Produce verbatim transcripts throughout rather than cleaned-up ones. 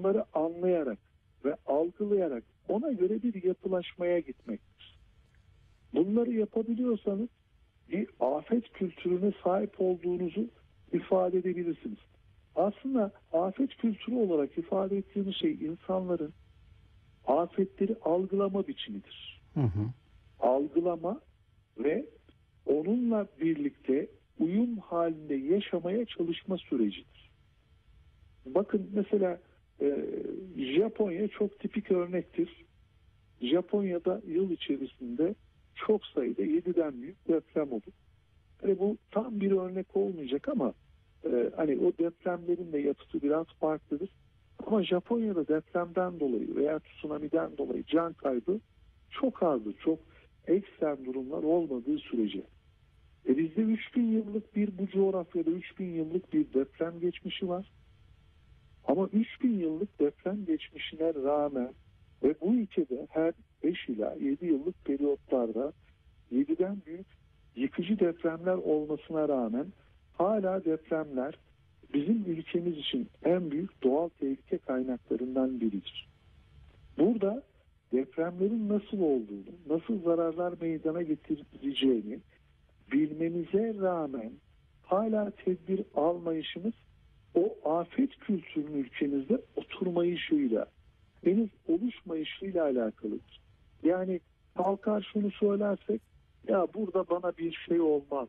bunları anlayarak ve algılayarak ona göre bir yapılaşmaya gitmektir. Bunları yapabiliyorsanız bir afet kültürüne sahip olduğunuzu ifade edebilirsiniz. Aslında afet kültürü olarak ifade ettiğimiz şey insanların afetleri algılama biçimidir. Hı hı. Algılama ve onunla birlikte uyum halinde yaşamaya çalışma sürecidir. Bakın mesela e, Japonya çok tipik örnektir. Japonya'da yıl içerisinde çok sayıda yediden büyük deprem olur. Yani bu tam bir örnek olmayacak ama e, hani o depremlerin de yapısı biraz farklıdır. Ama Japonya'da depremden dolayı veya tsunami'den dolayı can kaybı çok azdır. Çok ekstrem durumlar olmadığı sürece. E bizde üç bin yıllık bir bu coğrafyada üç bin yıllık bir deprem geçmişi var. Ama üç bin yıllık deprem geçmişine rağmen ve bu ülkede her beş ila yedi yıllık periyotlarda yediden büyük yıkıcı depremler olmasına rağmen hala depremler bizim ülkemiz için en büyük doğal tehlike kaynaklarından biridir. Burada depremlerin nasıl olduğunu, nasıl zararlar meydana getireceğini bilmemize rağmen hala tedbir almayışımız o afet kültürünün ülkemizde oturmayışıyla, henüz oluşmayışıyla alakalıdır. Yani kalkar şunu söylersek, ya burada bana bir şey olmaz.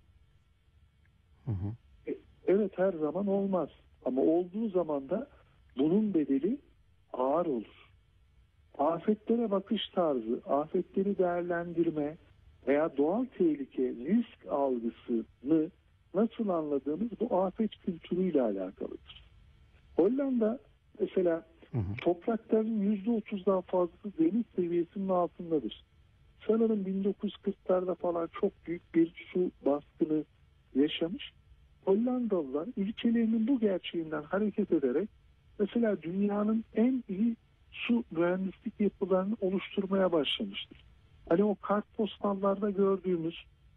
Hı hı. E, evet her zaman olmaz. Ama olduğu zaman da bunun bedeli ağır olur. Afetlere bakış tarzı, afetleri değerlendirme veya doğal tehlike, risk algısını nasıl anladığımız bu afet kültürüyle alakalıdır. Hollanda mesela Hı hı. toprakların yüzde otuzdan fazlası deniz seviyesinin altındadır. Sanırım bin dokuz yüz kırklarda falan çok büyük bir su baskını yaşamış. Hollandalılar ülkelerinin bu gerçeğinden hareket ederek mesela dünyanın en iyi su mühendislik yapılarını oluşturmaya başlamıştır. Hani o kartpostallarda gördüğümüz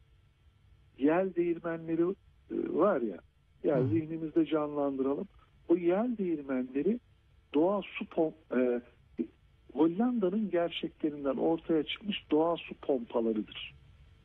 yel değirmenleri e, var ya, ya Hı. zihnimizde canlandıralım. O yel değirmenleri doğal su pomp e, Hollanda'nın gerçeklerinden ortaya çıkmış doğal su pompalarıdır.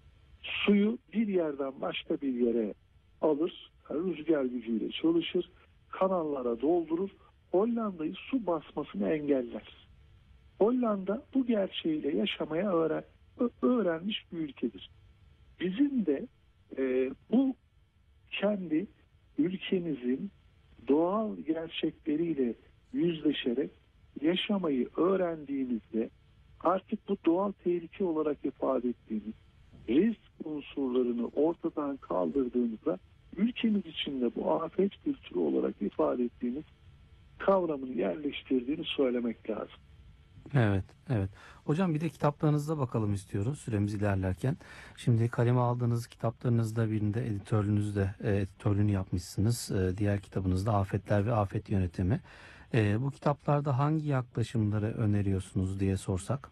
Suyu bir yerden başka bir yere alır, rüzgar gücüyle çalışır, kanallara doldurur, Hollanda'yı su basmasını engeller. Hollanda bu gerçeğiyle yaşamaya öğren, öğrenmiş bir ülkedir. Bizim de e, bu kendi ülkemizin doğal gerçekleriyle yüzleşerek yaşamayı öğrendiğimizde artık bu doğal tehlike olarak ifade ettiğimiz risk unsurlarını ortadan kaldırdığımızda ülkemiz içinde bu afet kültürü olarak ifade ettiğimiz kavramını yerleştirdiğini söylemek lazım. Evet, evet. Hocam bir de kitaplarınıza bakalım istiyoruz süremiz ilerlerken. Şimdi kaleme aldığınız kitaplarınızda birinde editörlüğünüzde e, editörlüğünü yapmışsınız. E, diğer kitabınızda Afetler ve Afet Yönetimi. E, bu kitaplarda hangi yaklaşımları öneriyorsunuz diye sorsak?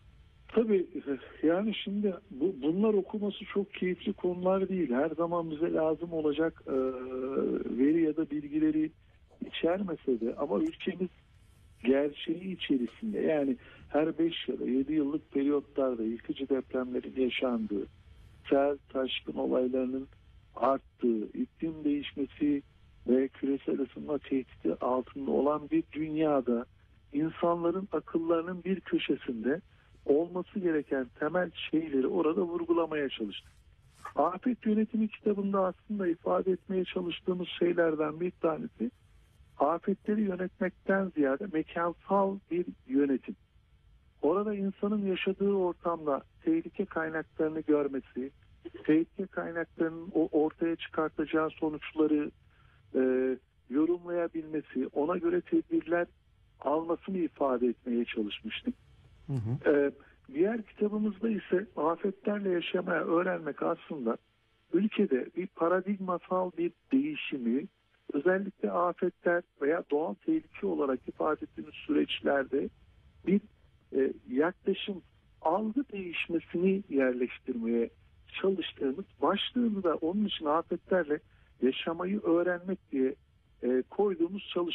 Tabii yani şimdi bu, bunlar okuması çok keyifli konular değil. Her zaman bize lazım olacak e, veri ya da bilgileri içermese de ama ülkemiz gerçeği içerisinde yani her beş ya da yedi yıllık periyotlarda yıkıcı depremlerin yaşandığı, sel taşkın olaylarının arttığı, iklim değişmesi ve küresel ısınma tehdidi altında olan bir dünyada insanların akıllarının bir köşesinde olması gereken temel şeyleri orada vurgulamaya çalıştık. Afet Yönetimi kitabında aslında ifade etmeye çalıştığımız şeylerden bir tanesi afetleri yönetmekten ziyade mekansal bir yönetim. Orada insanın yaşadığı ortamda tehlike kaynaklarını görmesi, tehlike kaynaklarının o ortaya çıkartacağı sonuçları e, yorumlayabilmesi, ona göre tedbirler almasını ifade etmeye çalışmıştık. Hı hı. E, diğer kitabımızda ise afetlerle yaşamaya öğrenmek aslında ülkede bir paradigmasal bir değişimi, özellikle afetler veya doğal tehlike olarak ifade ettiğimiz süreçlerde bir e, yaklaşım, algı değişmesini yerleştirmeye çalıştığımız, başlığını da onun için afetlerle yaşamayı öğrenmek diye e, koyduğumuz çalışma.